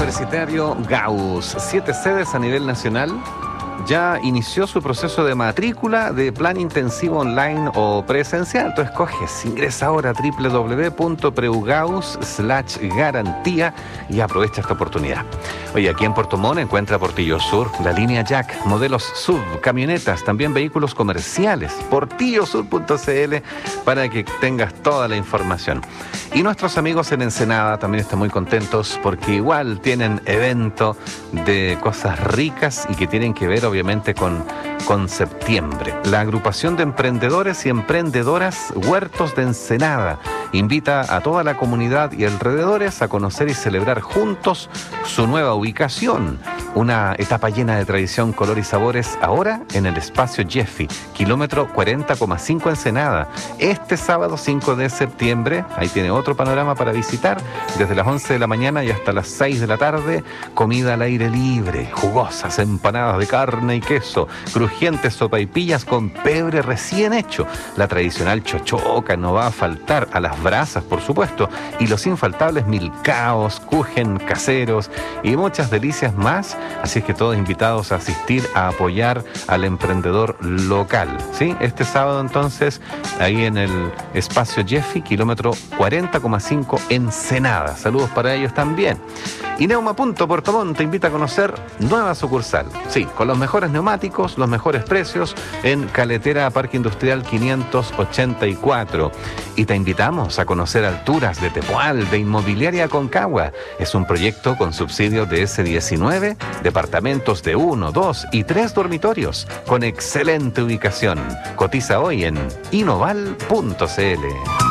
Universitario Gauss, 7 sedes a nivel nacional. Ya inició su proceso de matrícula de plan intensivo online o presencial. Tú escoges, ingresa ahora a www.preugaus.garantía y aprovecha esta oportunidad. Oye, aquí en Puerto Montt encuentra Portillo Sur, la línea Jack, modelos SUV, camionetas, también vehículos comerciales. portillosur.cl para que tengas toda la información. Y nuestros amigos en Ensenada también están muy contentos porque igual tienen evento de cosas ricas y que tienen que ver obviamente con septiembre. La agrupación de emprendedores y emprendedoras Huertos de Ensenada invita a toda la comunidad y alrededores a conocer y celebrar juntos su nueva ubicación. Una etapa llena de tradición, color y sabores ahora en el espacio Jeffy, kilómetro 40,5 Ensenada. Este sábado 5 de septiembre, ahí tiene otro panorama para visitar, desde las 11 de la mañana y hasta las 6 de la tarde, comida al aire libre, jugosas empanadas de carne y queso, crujientes sopaipillas con pebre recién hecho, la tradicional chochoca no va a faltar, a las brasas por supuesto, y los infaltables milcaos, kuchen caseros y muchas delicias más. Así es que todos invitados a asistir a apoyar al emprendedor local, ¿sí? Este sábado entonces, ahí en el espacio Jeffy, kilómetro 40,5 Ensenada. Saludos para ellos también. Y Neuma Puerto Montt te invita a conocer nueva sucursal. Sí, con los mejores neumáticos, los mejores precios en Caletera Parque Industrial 584. Y te invitamos a conocer Alturas de Tepual, de Inmobiliaria Concagua. Es un proyecto con subsidios de S19, departamentos de 1, 2 y 3 dormitorios, con excelente ubicación. Cotiza hoy en inoval.cl.